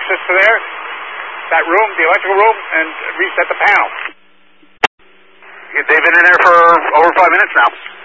access to there, that room, the electrical room, and reset the panel. They've been in there for over 5 minutes now.